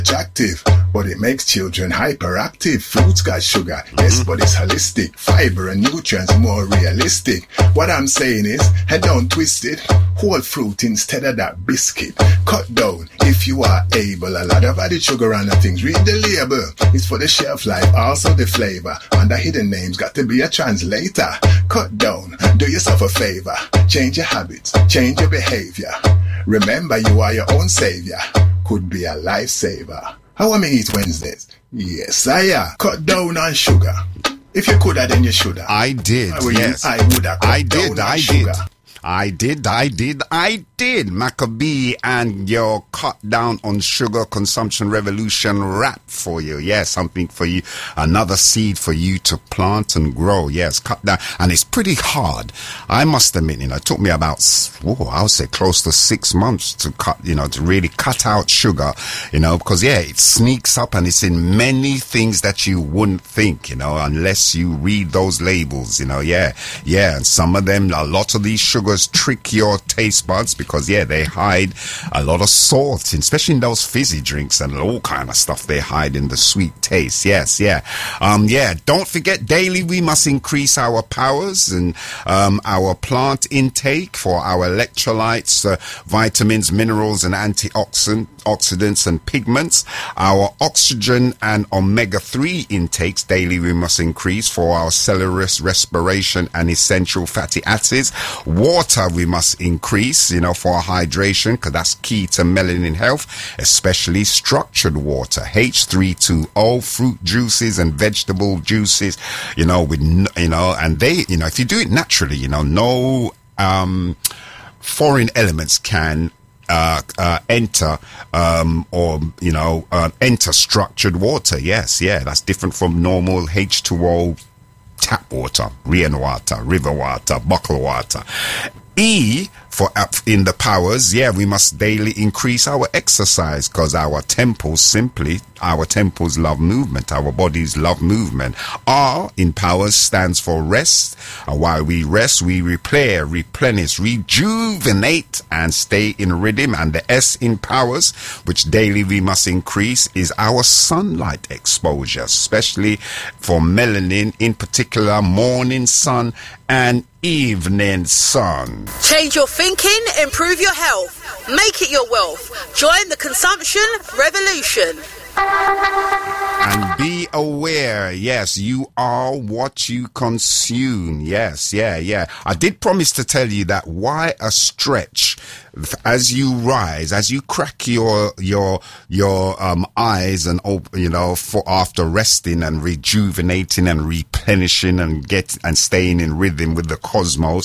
attractive, but it makes children hyperactive. Fruits got sugar, yes, but it's holistic. Fiber and nutrients more realistic. What I'm saying is, head don't twist it. Whole fruit instead of that biscuit. Cut down if you are able. A lot of added sugar and things. Read the label. It's for the shelf life, also the flavor. And the hidden names got to be a translator. Cut down, do yourself a favor. Change your habits, change your behavior. Remember, you are your own savior. Could be a lifesaver. How am I eat Wednesdays? Yes, I am. Cut down on sugar. If you coulda, then you shoulda. I did, yes. I woulda cut down on sugar. I did. Maccabee and your cut down on sugar consumption revolution wrap for you. Yes, something for you. Another seed for you to plant and grow. Yes, cut down. And it's pretty hard. I must admit, it took me about, I would say close to 6 months to cut, to really cut out sugar, because it sneaks up and it's in many things that you wouldn't think, unless you read those labels, Yeah. And some of them, a lot of these sugars trick your taste buds because they hide a lot of salt, especially in those fizzy drinks and all kind of stuff they hide in the sweet taste. Yes, yeah. Don't forget daily we must increase our powers and our plant intake for our electrolytes, vitamins, minerals and antioxidants and pigments. Our oxygen and omega-3 intakes daily we must increase for our cellular respiration and essential fatty acids. Water we must increase, for hydration, because that's key to melanin health, especially structured water, H320, fruit juices and vegetable juices, and they, if you do it naturally, no foreign elements can enter enter structured water. Yes, that's different from normal H2O tap water, rainwater, river water, bottled water. E for in the powers, we must daily increase our exercise because our temples love movement, our bodies love movement. R in powers stands for rest. While we rest, we repair, replenish, rejuvenate and stay in rhythm. And the S in powers, which daily we must increase, is our sunlight exposure, especially for melanin, in particular morning sun and evening sun. Change your thinking, improve your health, make it your wealth. Join the consumption revolution. And be aware, yes, you are what you consume. Yes, yeah. I did promise to tell you that why a stretch as you rise, as you crack your eyes and for after resting and rejuvenating and replenishing and staying in rhythm with the cosmos.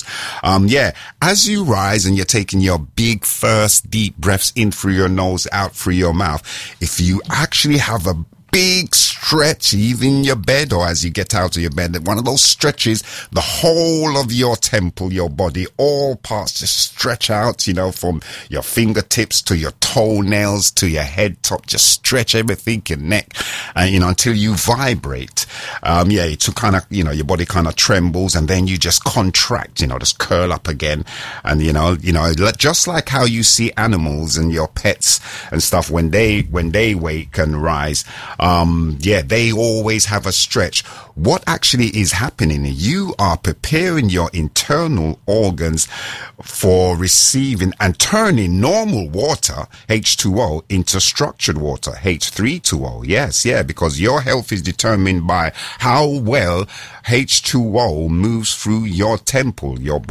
As you rise and you're taking your big first deep breaths in through your nose, out through your mouth, if you actually have a big stretch, even in your bed or as you get out of your bed, one of those stretches, the whole of your temple, your body, all parts just stretch out, from your fingertips to your toenails to your head top, just stretch everything, your neck, and, until you vibrate. To kind of, your body kind of trembles and then you just contract, just curl up again. And, just like how you see animals and your pets and stuff when they wake and rise, they always have a stretch. What actually is happening? You are preparing your internal organs for receiving and turning normal water, H2O, into structured water, H320. Yes, because your health is determined by how well H2O moves through your temple, your body.